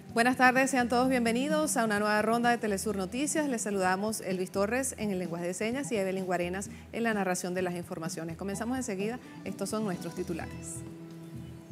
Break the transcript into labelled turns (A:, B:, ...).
A: Buenas tardes, sean todos bienvenidos a una nueva ronda de Telesur Noticias. Les saludamos Elvis Torres en el lenguaje de señas y Evelyn Guarenas en la narración de las informaciones. Comenzamos enseguida, estos son nuestros titulares.